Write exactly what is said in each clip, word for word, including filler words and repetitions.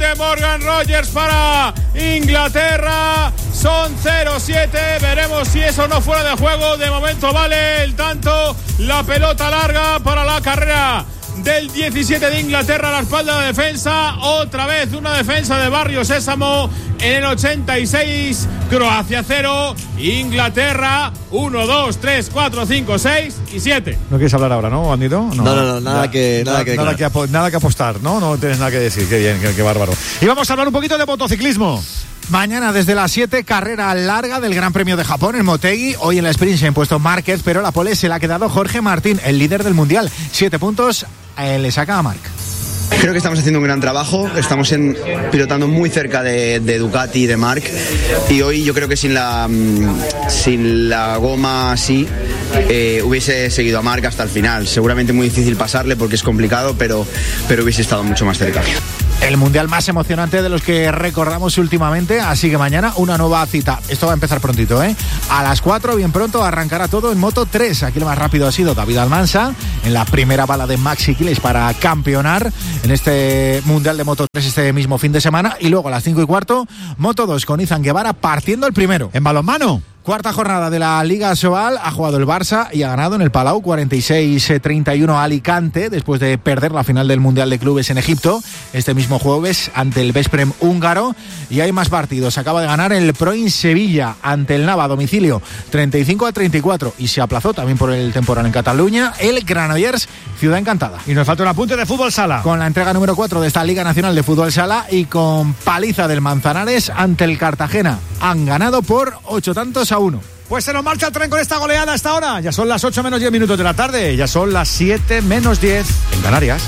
Sigue Morgan Rogers para Inglaterra. Son cero siete. Veremos si eso no fuera de juego. De momento vale el tanto. La pelota larga para la carrera del diecisiete de Inglaterra a la espalda de la defensa. Otra vez una defensa de Barrio Sésamo en el ochenta y seis. Croacia cero, Inglaterra uno, dos, tres, cuatro, cinco, seis y siete. ¿No quieres hablar ahora, no, Bandido? No, no, no, no nada, nada, que, nada, que, nada, que apo- nada que apostar, ¿no? No tienes nada que decir. Qué bien, qué, qué bárbaro. Y vamos a hablar un poquito de motociclismo. Mañana desde las siete, carrera larga del Gran Premio de Japón en Motegi. Hoy en la sprint se ha impuesto Márquez, pero la pole se la ha quedado Jorge Martín, el líder del Mundial. Siete puntos eh, le saca a Marc. Creo que estamos haciendo un gran trabajo, estamos en, pilotando muy cerca de, de Ducati y de Marc, y hoy yo creo que sin la, sin la goma así eh, hubiese seguido a Marc hasta el final. Seguramente muy difícil pasarle porque es complicado, pero, pero hubiese estado mucho más cerca. El mundial más emocionante de los que recordamos últimamente, así que mañana una nueva cita. Esto va a empezar prontito, ¿eh? A las cuatro, bien pronto, arrancará todo en Moto tres. Aquí lo más rápido ha sido David Almansa, en la primera bala de Maxi Quiles para campeonar en este mundial de Moto tres este mismo fin de semana. Y luego a las cinco y cuarto, Moto dos con Izan Guevara partiendo el primero. En balonmano. Cuarta jornada de la Liga Sobal, ha jugado el Barça y ha ganado en el Palau cuarenta y seis a treinta y uno a Alicante después de perder la final del Mundial de Clubes en Egipto este mismo jueves ante el Vesprem húngaro. Y hay más partidos, acaba de ganar el Proin Sevilla ante el Nava a domicilio treinta y cinco a treinta y cuatro y se aplazó también por el temporal en Cataluña el Granollers Ciudad Encantada. Y nos falta un apunte de fútbol sala. Con la entrega número cuatro de esta Liga Nacional de Fútbol Sala y con paliza del Manzanares ante el Cartagena. Han ganado por ocho tantos a uno. Pues se nos marcha el tren con esta goleada hasta ahora. Ya son las ocho menos diez minutos de la tarde. Ya son las siete menos diez en Canarias.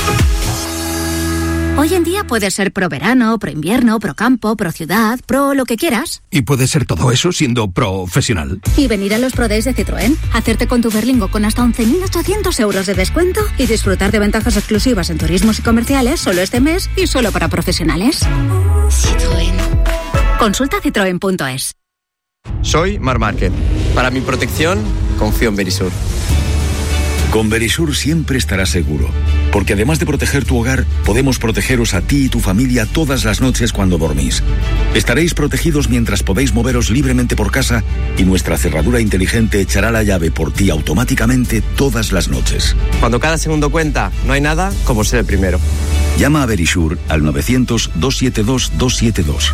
Hoy en día puedes ser pro verano, pro invierno, pro campo, pro ciudad, pro lo que quieras. Y puedes ser todo eso siendo profesional. Y venir a los Pro Days de Citroën, hacerte con tu Berlingo con hasta once mil ochocientos euros de descuento y disfrutar de ventajas exclusivas en turismos y comerciales solo este mes y solo para profesionales. Citroën. Consulta citroen punto es. Soy Marc Márquez. Para mi protección, confío en Verisur. Con Verisur siempre estarás seguro, porque además de proteger tu hogar, podemos protegeros a ti y tu familia todas las noches cuando dormís. Estaréis protegidos mientras podéis moveros libremente por casa y nuestra cerradura inteligente echará la llave por ti automáticamente todas las noches. Cuando cada segundo cuenta, no hay nada como ser el primero. Llama a Verisur al novecientos, doscientos setenta y dos, doscientos setenta y dos.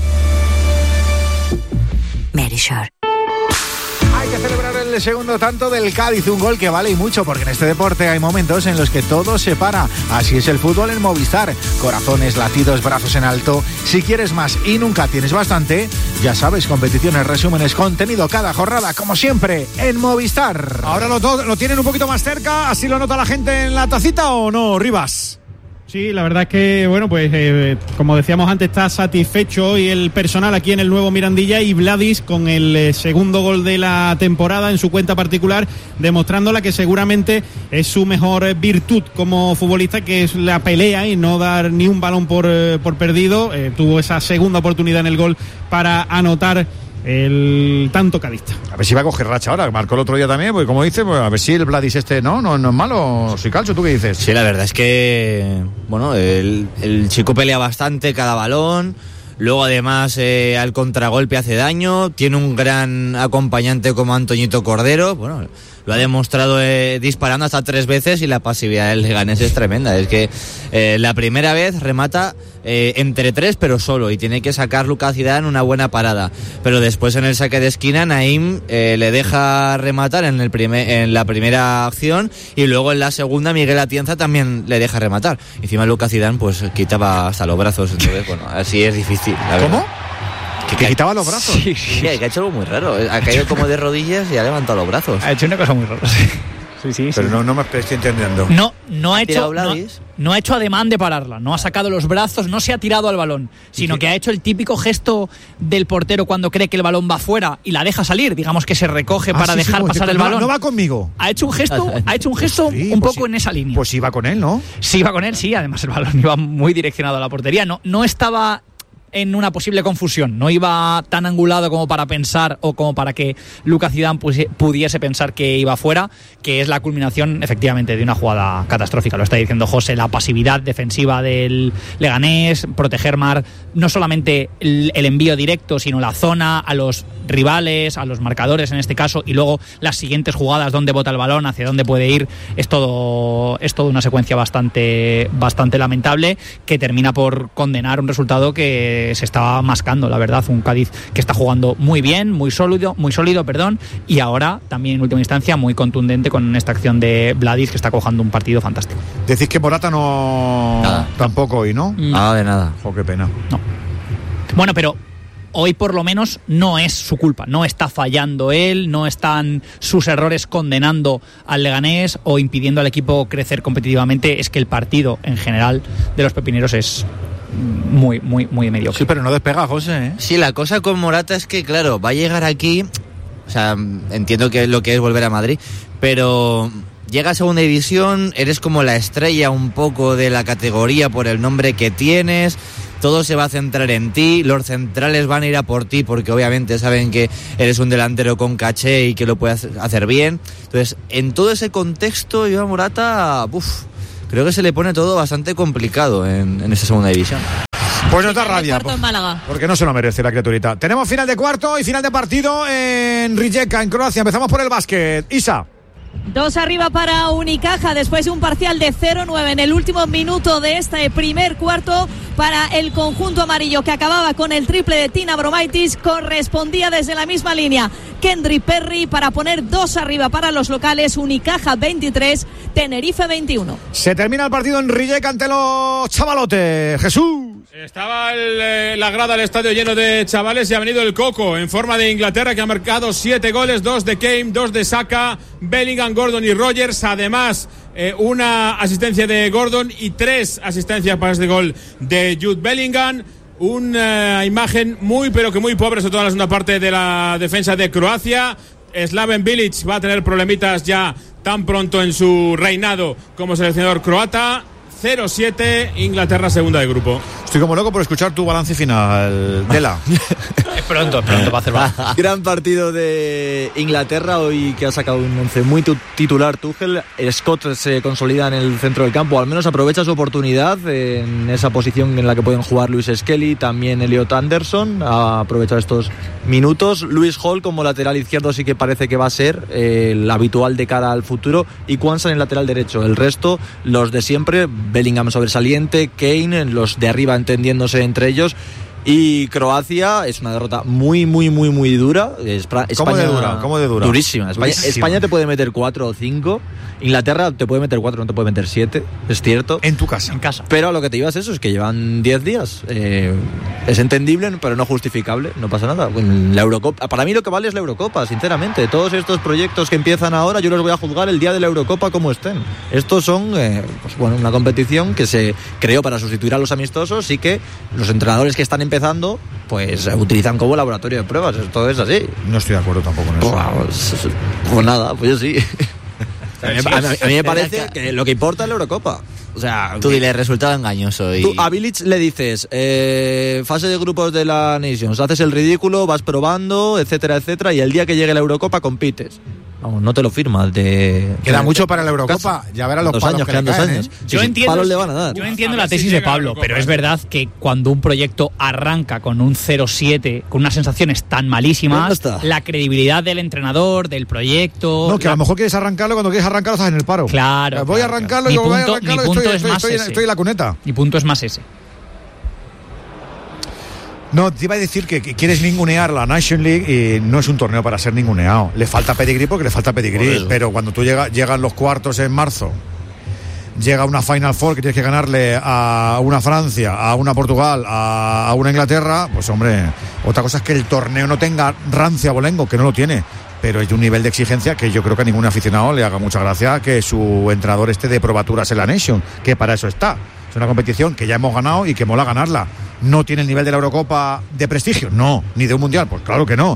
Verisur. Hay que celebrar el segundo tanto del Cádiz, un gol que vale y mucho, porque en este deporte hay momentos en los que todo se para. Así es el fútbol en Movistar. Corazones, latidos, brazos en alto. Si quieres más y nunca tienes bastante, ya sabes, competiciones, resúmenes, contenido cada jornada, como siempre, en Movistar. Ahora lo, to- lo tienen un poquito más cerca, ¿así lo nota la gente en la tacita o no, Rivas? Sí, la verdad es que, bueno, pues eh, como decíamos antes, está satisfecho hoy el personal aquí en el nuevo Mirandilla y Vladis con el eh, segundo gol de la temporada en su cuenta particular, demostrándola que seguramente es su mejor virtud como futbolista, que es la pelea y no dar ni un balón por, eh, por perdido. Eh, tuvo esa segunda oportunidad en el gol para anotar el tanto cadista. A ver si va a coger racha ahora, marcó el otro día también, porque como dice, pues a ver si el Vladis este no, no, no es malo, soy calcho, ¿tú qué dices? Sí, la verdad es que, bueno, el, el chico pelea bastante cada balón, luego además eh, al contragolpe hace daño, tiene un gran acompañante como Antoñito Cordero, bueno, lo ha demostrado eh, disparando hasta tres veces y la pasividad del Leganés es tremenda. Es que eh, la primera vez remata eh, entre tres pero solo y tiene que sacar Lucas Zidane en una buena parada. Pero después en el saque de esquina Naim eh, le deja rematar en, el primer, en la primera acción y luego en la segunda Miguel Atienza también le deja rematar. Encima Lucas Zidane pues quitaba hasta los brazos. Entonces, bueno, así es difícil. La ¿Cómo? Verdad. ¿Que, que quitaba los brazos? Sí, sí, que ha hecho algo muy raro. Ha caído como de rodillas y ha levantado los brazos. Ha hecho una cosa muy rara, sí. Sí, sí, Pero sí. no, no me estoy entendiendo. No, no ha ¿Ha tirado hecho no, Vladis? no ha hecho ademán de pararla, no ha sacado los brazos, no se ha tirado al balón, sino sí. que ha hecho el típico gesto del portero cuando cree que el balón va fuera y la deja salir, digamos que se recoge Ah, para sí, sí, dejar como pasar dice, el no, balón. No va conmigo. Ha hecho un gesto, ha hecho un gesto Sí, un pues poco sí. en esa línea. Pues iba con él, ¿no? Sí, iba con él, sí, además el balón iba muy direccionado a la portería, no, no estaba en una posible confusión, no iba tan angulado como para pensar o como para que Lucas Zidane pudiese pensar que iba fuera, que es la culminación efectivamente de una jugada catastrófica. Lo está diciendo José, la pasividad defensiva del Leganés, proteger más no solamente el, el envío directo, sino la zona a los rivales, a los marcadores en este caso, y luego las siguientes jugadas, dónde bota el balón, hacia dónde puede ir. Es todo, es todo una secuencia bastante, bastante lamentable, que termina por condenar un resultado que se estaba mascando, la verdad. Un Cádiz que está jugando muy bien, muy sólido, muy sólido, perdón, y ahora también en última instancia muy contundente con esta acción de Vladic, que está cojando un partido fantástico. Decís que Morata no nada. Tampoco hoy, ¿no? Nada de nada. Oh, qué pena. No. Bueno, pero hoy por lo menos no es su culpa, no está fallando él, no están sus errores condenando al Leganés o impidiendo al equipo crecer competitivamente. Es que el partido en general de los pepineros es muy, muy, muy mediocre. Sí, pero no despega, José, ¿eh? Sí, la cosa con Morata es que, claro, va a llegar aquí, o sea, entiendo que es lo que es volver a Madrid, pero llega a segunda división, eres como la estrella un poco de la categoría por el nombre que tienes, todo se va a centrar en ti, los centrales van a ir a por ti porque obviamente saben que eres un delantero con caché y que lo puedes hacer bien. Entonces, en todo ese contexto, yo a Morata, uf, creo que se le pone todo bastante complicado en, en esa segunda división. Pues nos da rabia, en Málaga. Porque no se lo merece la criaturita. Tenemos final de cuarto y final de partido en Rijeka, en Croacia. Empezamos por el básquet. Isa. Dos arriba para Unicaja después de un parcial de cero nueve en el último minuto de este primer cuarto para el conjunto amarillo, que acababa con el triple de Tina Bromaitis. Correspondía desde la misma línea Kendry Perry para poner dos arriba para los locales. Unicaja veintitrés, Tenerife veintiuno. Se termina el partido en Rijeka ante los chavalotes. Jesús. Estaba el, eh, la grada del estadio lleno de chavales y ha venido el Coco en forma de Inglaterra, que ha marcado siete goles, dos de Kane, dos de Saka, Bellingham, Gordon y Rogers. Además, eh, una asistencia de Gordon y tres asistencias para este gol de Jude Bellingham. Una imagen muy pero que muy pobre, sobre todo en la segunda parte de la defensa de Croacia. Slaven Bilic va a tener problemitas ya tan pronto en su reinado como seleccionador croata. cero siete, Inglaterra segunda de grupo. Estoy como loco por escuchar tu balance final, Dela. Es pronto, es pronto para hacer balance. Gran partido de Inglaterra hoy, que ha sacado un once muy titular Tuchel. Scott se consolida en el centro del campo, al menos aprovecha su oportunidad en esa posición en la que pueden jugar Luis Skelly, también Elliot Anderson, ha aprovechado estos minutos. Luis Hall como lateral izquierdo sí que parece que va a ser eh, el habitual de cara al futuro, y Kwanza en el lateral derecho. El resto, los de siempre, Bellingham sobresaliente, Kane, los de arriba entendiéndose entre ellos. Y Croacia es una derrota muy, muy, muy, muy dura. España, ¿Cómo de dura? ¿Cómo de dura? Durísima. España, Durísima. España te puede meter cuatro o cinco. Inglaterra te puede meter cuatro, no te puede meter siete. Es cierto. En tu casa. En casa. Pero a lo que te ibas eso es que llevan diez días. Eh, es entendible, pero no justificable. No pasa nada. La Eurocopa, para mí lo que vale es la Eurocopa, sinceramente. Todos estos proyectos que empiezan ahora, yo los voy a juzgar el día de la Eurocopa como estén. Estos son, eh, pues bueno, una competición que se creó para sustituir a los amistosos y que los entrenadores que están empezando, pues utilizan como laboratorio de pruebas. Esto es así. No estoy de acuerdo tampoco en eso. Pues, pues nada, pues yo sí. A mí, a, mí, a mí me parece que lo que importa es la Eurocopa. O sea, tú dile resultado engañoso. Y... Tú a Bilic le dices, eh, fase de grupos de la Nations, haces el ridículo, vas probando, etcétera, etcétera, y el día que llegue la Eurocopa compites. Vamos, no te lo firmas. De, Queda de, mucho para la Eurocopa. Ya verás los dos palos años, que quedan le dos caen, años. ¿eh? Sí, Yo sí, entiendo, palos le van a dar. yo entiendo la si tesis de llega Pablo, Eurocopa, pero es ¿eh? verdad que cuando un proyecto arranca con un cero siete, con unas sensaciones tan malísimas, la credibilidad del entrenador, del proyecto... No, que la... a lo mejor quieres arrancarlo, cuando quieres arrancarlo estás en el paro. Claro. Voy claro, a arrancarlo claro. y voy a punto, arrancarlo mi y punto estoy, es estoy, más estoy, ese. estoy en la cuneta. Mi punto es más ese. No, te iba a decir que, que quieres ningunear la Nation League y no es un torneo para ser ninguneado. Le falta pedigrí porque le falta pedigrí, pero cuando tú llega, llegan los cuartos en marzo, llega una Final Four que tienes que ganarle a una Francia, a una Portugal, a, a una Inglaterra, pues hombre, otra cosa es que el torneo no tenga rancia abolengo, que no lo tiene, pero es de un nivel de exigencia que yo creo que a ningún aficionado le haga mucha gracia que su entrenador esté de probaturas en la Nation, que para eso está. Es una competición que ya hemos ganado y que mola ganarla. ¿No tiene el nivel de la Eurocopa de prestigio? No. ¿Ni de un Mundial? Pues claro que no.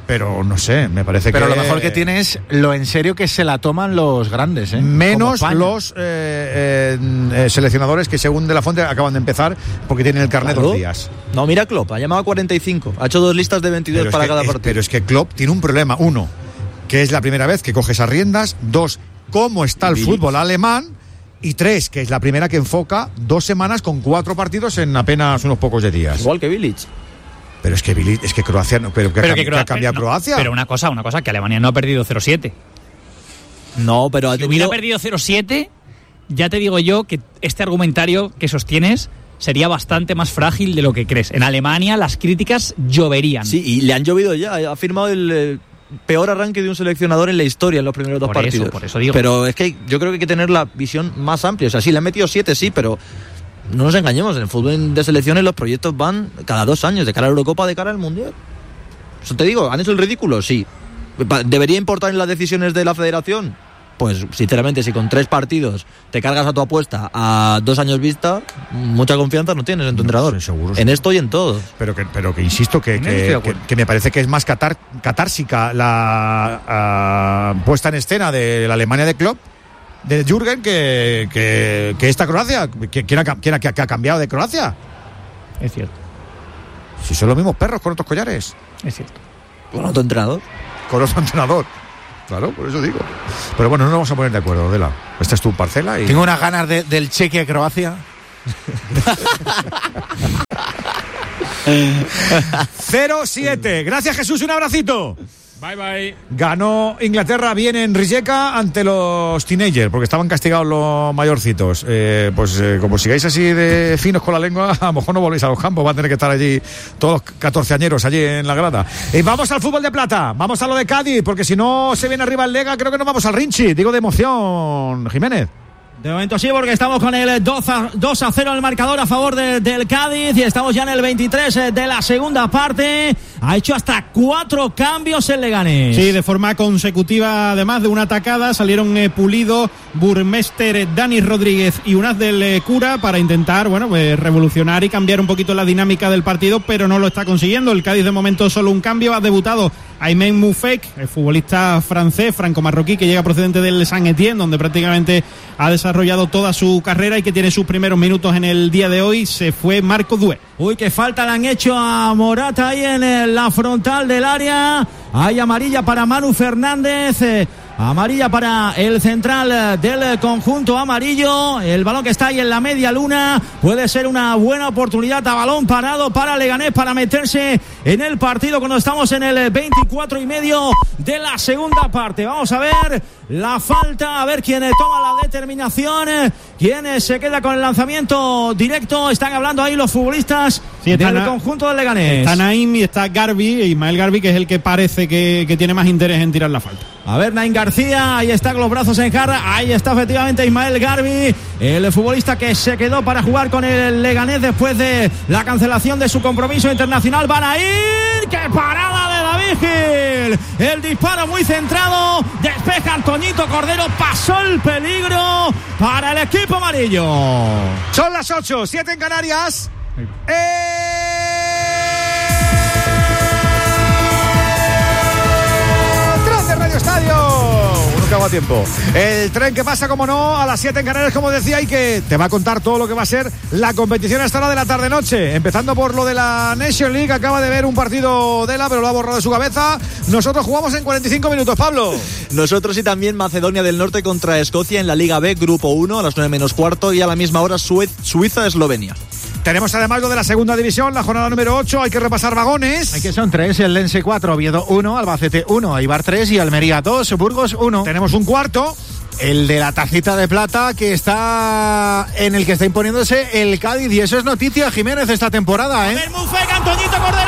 pero no sé, me parece pero que... Pero lo mejor que tiene es lo en serio que se la toman los grandes, ¿eh? Menos los eh, eh, seleccionadores que según De La Fuente acaban de empezar porque tienen el carnet claro. dos días. No, mira Klopp, ha llamado a cuarenta y cinco, ha hecho dos listas de veintidós pero para es que, cada es, partido. Pero es que Klopp tiene un problema, uno, que es la primera vez que coge esas riendas, dos, cómo está el Bilic. fútbol alemán, y tres, que es la primera que enfoca dos semanas con cuatro partidos en apenas unos pocos de días. Igual que Bilic. Pero es que Bilic, es que Croacia, no, pero que, pero ha, que, que ha cambiado no, Croacia. Pero una cosa, una cosa, que Alemania no ha perdido cero siete. No, pero ha si tenido... hubiera perdido cero siete, ya te digo yo que este argumentario que sostienes sería bastante más frágil de lo que crees. En Alemania las críticas lloverían. Sí, y le han llovido ya. Ha firmado el eh, peor arranque de un seleccionador en la historia en los primeros dos por partidos. Eso, por eso digo. Pero es que yo creo que hay que tener la visión más amplia. O sea, sí, le han metido siete, sí, pero no nos engañemos. En el fútbol de selecciones los proyectos van cada dos años, de cara a la Eurocopa, de cara al Mundial. Eso te digo, ¿han hecho el ridículo? Sí. ¿Debería importar en las decisiones de la federación? Pues sinceramente, si con tres partidos te cargas a tu apuesta a dos años vista, mucha confianza no tienes en tu no, entrenador. Sí, seguro, en seguro. esto y en todo. Pero que, pero que insisto que, que, que, que me parece que es más catar, catársica la uh, puesta en escena de la Alemania de Klopp, de Jürgen, que, que, que esta Croacia. ¿Quién ha, quién ha, que ha cambiado de Croacia? Es cierto. Si son los mismos perros con otros collares. Es cierto. Con otro entrenador. Con otro entrenador. Claro, por eso digo. Pero bueno, no nos vamos a poner de acuerdo, Dela. Esta es tu parcela y... Tengo unas ganas de, del cheque a Croacia. cero siete. Gracias, Jesús. Un abracito. Bye, bye. Ganó Inglaterra bien en Rijeka ante los teenagers, porque estaban castigados los mayorcitos. Eh, pues eh, como sigáis así de finos con la lengua, a lo mejor no volvéis a los campos, van a tener que estar allí todos los catorceañeros allí en la grada. Y vamos al fútbol de plata, vamos a lo de Cádiz, porque si no se viene arriba el Lega, creo que nos vamos al Rinchi. Digo de emoción, Jiménez. De momento sí, porque estamos con el dos a cero en el marcador a favor de, del Cádiz y estamos ya en el veintitrés de la segunda parte. Ha hecho hasta cuatro cambios el Leganés. Sí, de forma consecutiva, además de una atacada, salieron eh, Pulido, Burmester, Dani Rodríguez y Unaz del eh, Cura para intentar, bueno, pues revolucionar y cambiar un poquito la dinámica del partido, pero no lo está consiguiendo. El Cádiz de momento solo un cambio, ha debutado Aymen Moufek, el futbolista francés, franco-marroquí, que llega procedente del Saint-Étienne, donde prácticamente ha desarrollado toda su carrera y que tiene sus primeros minutos en el día de hoy. Se fue Marco Dué. Uy, qué falta le han hecho a Morata ahí en la frontal del área. Hay amarilla para Manu Fernández. Eh, amarilla para el central del conjunto amarillo. El balón que está ahí en la media luna puede ser una buena oportunidad a balón parado para Leganés para meterse en el partido cuando estamos en el veinticuatro y medio de la segunda parte. Vamos a ver la falta, a ver quién toma la determinación, quién se queda con el lanzamiento directo. Están hablando ahí los futbolistas sí, del na- conjunto del Leganés. Está Naim y está Garbi, Ismael Garbi, que es el que parece que, que tiene más interés en tirar la falta. A ver, Naim García, ahí está con los brazos en jarra, ahí está efectivamente Ismael Garbi, el futbolista que se quedó para jugar con el Leganés después de la cancelación de su compromiso internacional. Van a ir, ¡qué parada de David Gil! El disparo muy centrado, despeja Antoñito Cordero, pasó el peligro para el equipo amarillo. Son las ocho, siete en Canarias. ¡Eh! Radio Estadio, uno que hago a tiempo. El tren que pasa, como no, a las siete en Canarias, como decía, y que te va a contar todo lo que va a ser la competición a esta hora de la tarde-noche. Empezando por lo de la Nation League, acaba de ver un partido de la, pero lo ha borrado de su cabeza. Nosotros jugamos en cuarenta y cinco minutos, Pablo. Nosotros y también Macedonia del Norte contra Escocia en la Liga B, Grupo uno, a las nueve menos cuarto, y a la misma hora Sue- Suiza-Eslovenia. Tenemos además lo de la segunda división, la jornada número ocho, hay que repasar vagones. Hay que son tres, el Lense cuatro, Oviedo uno, Albacete uno, Eibar tres y Almería dos, Burgos uno. Tenemos un cuarto. El de la tacita de plata que está en el que está imponiéndose el Cádiz, y eso es noticia, Jiménez, esta temporada, ¿eh? A ver, Mufek, Antoñito Cordero.